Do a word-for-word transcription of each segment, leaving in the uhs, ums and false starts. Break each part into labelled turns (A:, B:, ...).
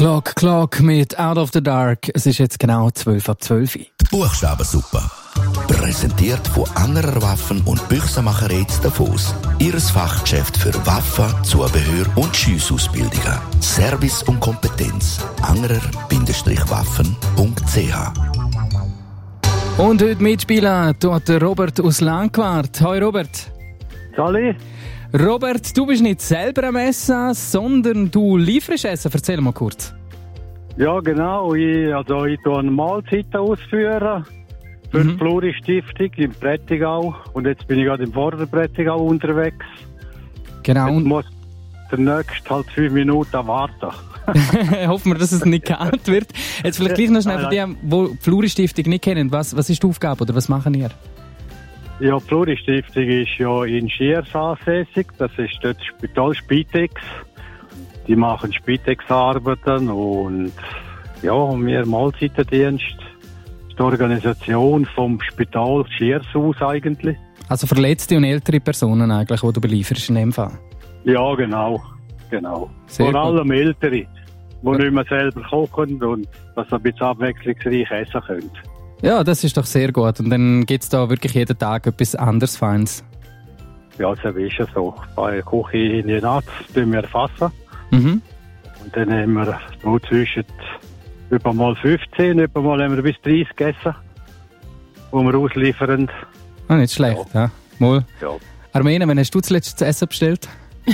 A: Clock, Clock mit Out of the Dark. Es ist jetzt genau zwölf ab zwölf.
B: Die Buchstabensuppe. Präsentiert von Angerer Waffen- und Büchsenmacherei Davos. Ihres Fachgeschäft für Waffen, Zubehör und Schiussausbildungen. Service und Kompetenz. angerer-waffen punkt c h.
A: Und heute mitspielen tut der Robert aus Langquart. Hoi Robert.
C: Sali?
A: Robert, du bist nicht selber am Essen, sondern du lieferst Essen. Erzähl mal kurz.
C: Ja, genau. Ich, also ich tue eine Mahlzeiten ausführen für
A: Mhm.
C: die Flori-Stiftung im Prättigau. Und jetzt bin ich gerade im Vorderprättigau unterwegs.
A: Genau.
C: Jetzt
A: Und
C: muss der nächste halt fünf Minuten warten.
A: hoffen wir, dass es nicht kalt wird. Jetzt vielleicht gleich noch schnell für die, die die Flori-Stiftung nicht kennen. Was, was ist die Aufgabe oder was machen ihr?
C: Ja, die Flori-Stiftung ist ja in Schiers ansässig. Das ist dort das Spital Spitex. Die machen Spitex-Arbeiten und ja, und wir Mahlzeitendienst. Das ist die Organisation vom Spital Schiers aus eigentlich.
A: Also verletzte und ältere Personen eigentlich, die du belieferst in dem Fall.
C: Ja, genau. genau.
A: Sehr
C: Vor
A: gut.
C: allem Ältere, die
A: Ja.
C: nicht mehr selber kochen und das ein bisschen abwechslungsreich essen können.
A: Ja, das ist doch sehr gut. Und dann gibt es da wirklich jeden Tag etwas anderes Feines.
C: Ja, das ist ja so. Bei der Küche in die Nacht tun wir erfassen.
A: Mhm.
C: Und dann haben wir so zwischen über mal fünfzehn, über mal haben wir bis dreißig gegessen, die wir ausliefern.
A: Ah, nicht schlecht, ja. Mal.
C: Ja.
A: Armena, wann hast du zuletzt zu essen bestellt?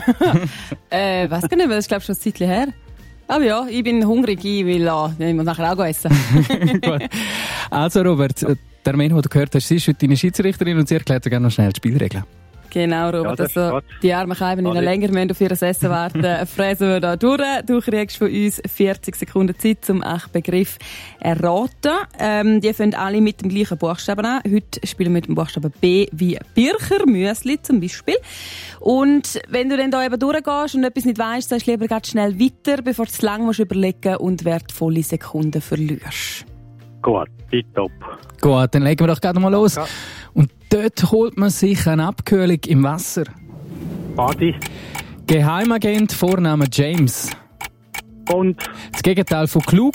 D: Äh, weiß gar nicht, weil das ist, glaube ich, schon ein Zeitchen her. Aber ja, ich bin hungrig, ich will auch, ich muss nachher auch essen.
A: Gut. Also Robert, äh, der Armena, den du gehört hast, sie ist heute deine Schiedsrichterin und sie erklärt dir gerne noch schnell die Spielregeln.
D: Genau, Robert.
C: Ja, das ist
D: also,
C: gut.
D: die armen Scheiben nicht länger müssen auf ihr Essen warten. Fräsen wir da durch. Du kriegst von uns vierzig Sekunden Zeit, um einen Begriff erraten. Ähm, die fangen alle mit dem gleichen Buchstaben an. Heute spielen wir mit dem Buchstaben B wie Bircher, Müsli zum Beispiel. Und wenn du dann da eben durchgehst und etwas nicht weisst, sagst du lieber ganz schnell weiter, bevor du zu lange musst überlegen und wertvolle Sekunden verlierst.
C: Gut, tipptopp.
A: Gut, dann legen wir doch gerade mal los.
C: Ja.
A: Und dort holt man sich eine Abkühlung im Wasser.
C: Badi
A: Geheimagent, Vorname James.
C: und
A: Das Gegenteil von klug.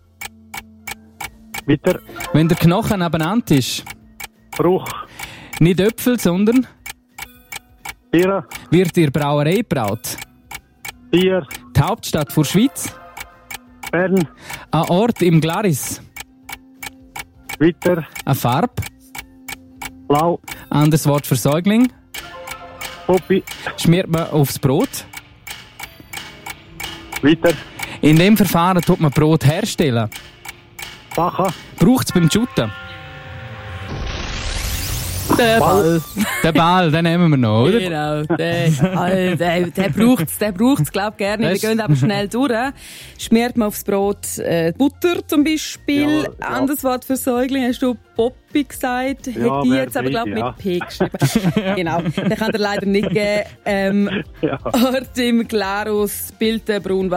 C: weiter
A: Wenn der Knochen nebeneinander ist,
C: Bruch,
A: nicht Äpfel, sondern
C: Bier,
A: wird in der Brauerei gebraut.
C: Bier,
A: Die Hauptstadt der Schweiz.
C: Bern,
A: Ein Ort im Glaris.
C: weiter
A: Eine Farbe.
C: Blau,
A: Anderes Wort für Säugling.
C: Popi,
A: Schmiert man aufs Brot.
C: weiter
A: In dem Verfahren tut man Brot herstellen.
C: Bacher,
A: Braucht es beim Shooten.
D: Der Ball.
A: Den Ball, den nehmen wir noch, oder?
D: Genau, der, also, der, der braucht es, der braucht's, glaub gerne. Wir
A: Das-
D: gehen aber schnell durch. Schmiert man aufs Brot äh, Butter zum Beispiel.
C: Ja, ja.
D: Anderes Wort für Säugling hast du Poppy gesagt. Hätte
C: Ja,
D: ich
C: wär
D: jetzt aber, glaube
C: richtig,
D: mit P geschrieben. Genau, den kann er leider nicht geben. Ähm,
C: ja.
D: Ort im Glarus, Bilden, Braun,